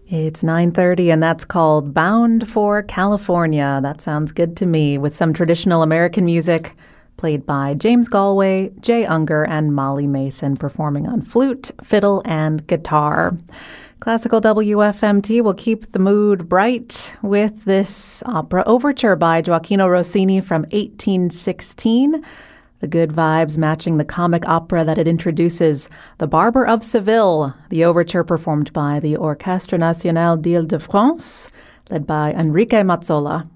It's 9:30 and that's called Bound for California. That sounds good to me, with some traditional American music played by James Galway, Jay Unger, and Molly Mason performing on flute, fiddle, and guitar. Classical WFMT will keep the mood bright with this opera overture by Gioachino Rossini from 1816. The good vibes matching the comic opera that it introduces, The Barber of Seville, the overture performed by the Orchestre Nationale d'Île-de-France, led by Enrique Mazzola.